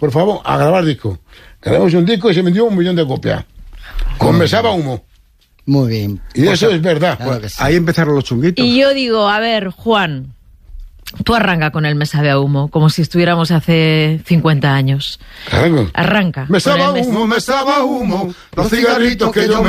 por favor, a grabar disco. Grabamos un disco y se vendió 1 millón de copias. Con Me Sabe a Humo. Muy bien. Y eso es verdad. Claro que sí. Ahí empezaron los chunguitos. Y yo digo, a ver, Juan, tú arranca con el Me Sabe a Humo, como si estuviéramos hace 50 años. Claro. Arranca. Me sabe a con el humo, me sabe a humo, los cigarritos que yo me